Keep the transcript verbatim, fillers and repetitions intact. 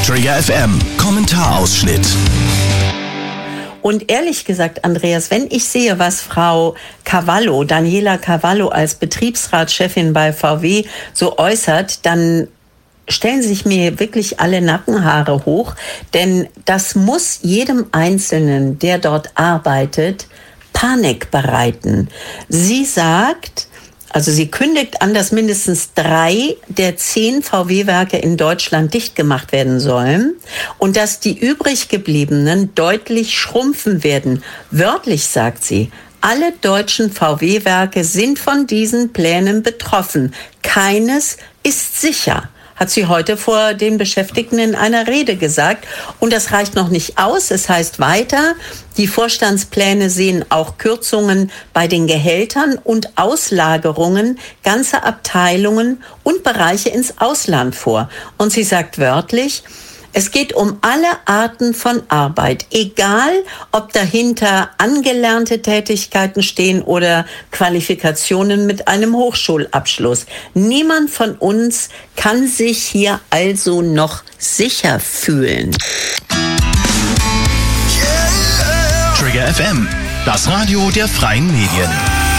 Trigger F M, Kommentarausschnitt. Und ehrlich gesagt, Andreas, wenn ich sehe, was Frau Cavallo, Daniela Cavallo als Betriebsratschefin bei V W so äußert, dann stellen sich mir wirklich alle Nackenhaare hoch. Denn das muss jedem Einzelnen, der dort arbeitet, Panik bereiten. Sie sagt, also sie kündigt an, dass mindestens drei der zehn V W-Werke in Deutschland dicht gemacht werden sollen und dass die übrig gebliebenen deutlich schrumpfen werden. Wörtlich sagt sie, alle deutschen V W-Werke sind von diesen Plänen betroffen. Keines ist sicher, hat sie heute vor den Beschäftigten in einer Rede gesagt. Und das reicht noch nicht aus. Es heißt weiter, die Vorstandspläne sehen auch Kürzungen bei den Gehältern und Auslagerungen ganzer Abteilungen und Bereiche ins Ausland vor. Und sie sagt wörtlich, es geht um alle Arten von Arbeit, egal ob dahinter angelernte Tätigkeiten stehen oder Qualifikationen mit einem Hochschulabschluss. Niemand von uns kann sich hier also noch sicher fühlen. Trigger F M, das Radio der freien Medien.